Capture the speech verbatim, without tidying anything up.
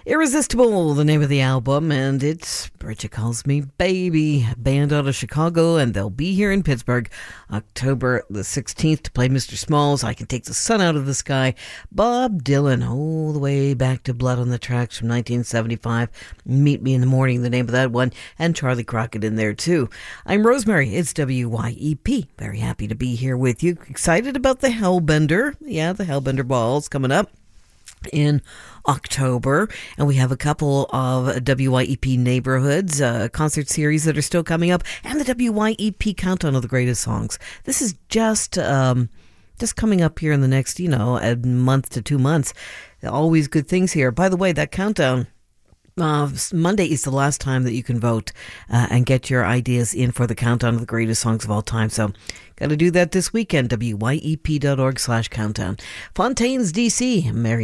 Irresistible, the name of the album, and it's Bridget Calls Me Baby, band out of Chicago, and they'll be here in Pittsburgh October the sixteenth to play Mister Smalls, I Can Take the Sun Out of the Sky, Bob Dylan, all the way back to Blood on the Tracks from nineteen seventy-five, Meet Me in the Morning, the name of that one, and Charlie Crockett in there too. I'm Rosemary, it's W Y E P, very happy to be here with you, excited about the Hellbender, yeah, the Hellbender Ball's coming up in October, and we have a couple of W Y E P neighborhoods uh, concert series that are still coming up, and the W Y E P countdown of the greatest songs. This is just um, just coming up here in the next, you know, a month to two months. Always good things here. By the way, that countdown, Uh, Monday is the last time that you can vote uh, and get your ideas in for the countdown of the greatest songs of all time. So, got to do that this weekend. W Y E P dot org slash countdown. Fontaine's D C. Mary